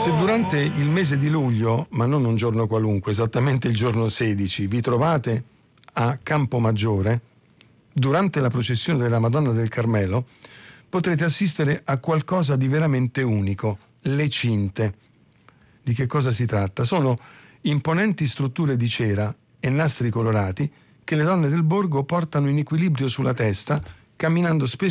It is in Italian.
Se durante il mese di luglio, ma non un giorno qualunque, esattamente il giorno 16, vi trovate a Campomaggiore, durante la processione della Madonna del Carmelo, potrete assistere a qualcosa di veramente unico, le cinte. Di che cosa si tratta? Sono imponenti strutture di cera e nastri colorati che le donne del borgo portano in equilibrio sulla testa, camminando spesso